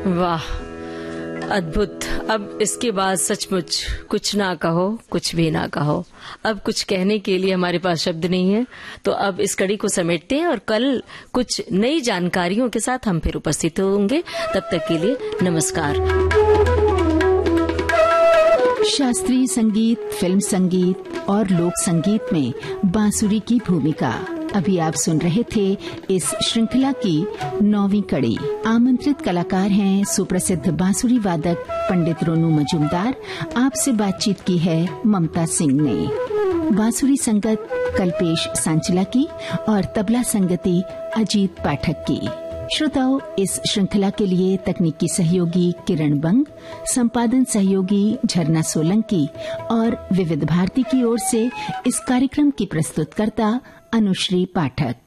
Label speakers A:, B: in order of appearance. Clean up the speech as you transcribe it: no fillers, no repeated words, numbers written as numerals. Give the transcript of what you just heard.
A: वाह, अद्भुत। अब इसके बाद सचमुच कुछ ना कहो, कुछ भी ना कहो। अब कुछ कहने के लिए हमारे पास शब्द नहीं है। तो अब इस कड़ी को समेटते हैं और कल कुछ नई जानकारियों के साथ हम फिर उपस्थित होंगे। तब तक के लिए नमस्कार।
B: शास्त्रीय संगीत, फिल्म संगीत और लोक संगीत में बांसुरी की भूमिका, अभी आप सुन रहे थे इस श्रृंखला की 9वीं कड़ी। आमंत्रित कलाकार हैं सुप्रसिद्ध बांसुरी वादक पंडित रोनू मजूमदार। आपसे बातचीत की है ममता सिंह ने। बांसुरी संगत कल्पेश सांचला की और तबला संगति अजीत पाठक की। श्रोताओ, इस श्रृंखला के लिए तकनीकी सहयोगी किरण बंग, संपादन सहयोगी झरना सोलंकी और विविध भारती की ओर से इस कार्यक्रम की प्रस्तुतकर्ता अनुश्री पाठक।